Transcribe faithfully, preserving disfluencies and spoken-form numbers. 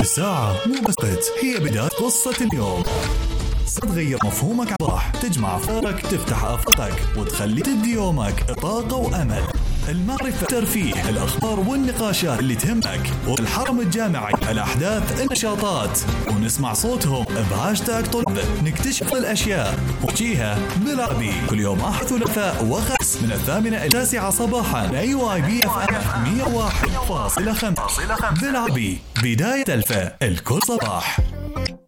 هالساعة مو بس وقت، هي بداية قصة اليوم. ستغير مفهومك عن الصباح، تجمع أفكارك، تفتح آفاقك وتخلي تبدي يومك طاقة وأمل. المعرفة، الترفيه، الأخبار والنقاشات اللي تهمك، والحرم الجامعي، الأحداث، النشاطات، ونسمع صوتهم بهاشتاج طلاب. نكتشف الأشياء ونحكيها بالعربي كل يوم أحد ثلاثاء وخميس من الثامنة إلى التاسعة صباحا. أي واي بي اف ام مية وواحد فاصلة خمسة بالعربي. بداية الفا الكل صباح.